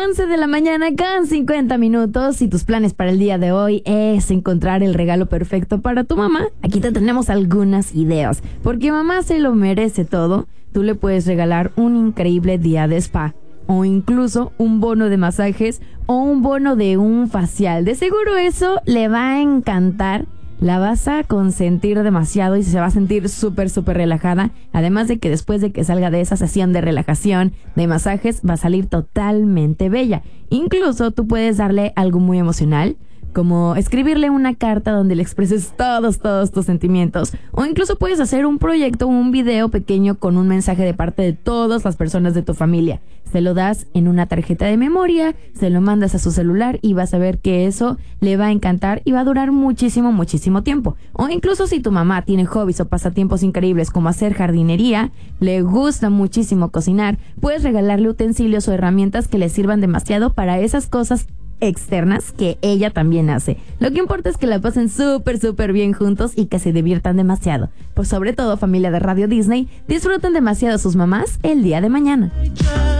11 de la mañana con 50 minutos y tus planes para el día de hoy es encontrar el regalo perfecto para tu mamá. Aquí te tenemos algunas ideas, porque mamá se lo merece todo. Tú le puedes regalar un increíble día de spa, o incluso un bono de masajes o un bono de un facial. De seguro eso le va a encantar. La vas a consentir demasiado y se va a sentir súper relajada. Además de que después de que salga de esa sesión de relajación, de masajes, va a salir totalmente bella. Incluso tú puedes darle algo muy emocional, como escribirle una carta donde le expreses todos tus sentimientos. O incluso puedes hacer un proyecto, un video pequeño con un mensaje de parte de todas las personas de tu familia. Se lo das en una tarjeta de memoria, se lo mandas a su celular y vas a ver que eso le va a encantar y va a durar muchísimo tiempo. O incluso si tu mamá tiene hobbies o pasatiempos increíbles como hacer jardinería, le gusta muchísimo cocinar, puedes regalarle utensilios o herramientas que le sirvan demasiado para esas cosas externas que ella también hace. Lo que importa es que la pasen súper bien juntos y que se diviertan demasiado. Pues sobre todo, familia de Radio Disney, disfruten demasiado a sus mamás el día de mañana.